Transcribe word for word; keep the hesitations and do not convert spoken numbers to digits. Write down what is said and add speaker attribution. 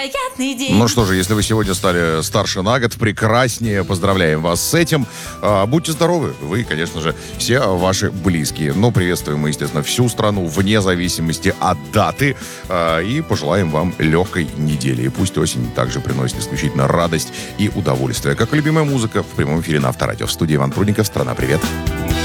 Speaker 1: невероятный день.
Speaker 2: Ну что же, если вы сегодня стали старше на год, прекраснее, поздравляем вас с этим. А, будьте здоровы, вы и, конечно же, все ваши близкие. Но приветствуем мы, естественно, всю страну, вне зависимости от даты. А, и пожелаем вам легкой недели. И пусть осень также приносит исключительно радость и удовольствие. Как и любимая музыка в прямом эфире на Авторадио. В студии Иван Прудников. Страна, привет.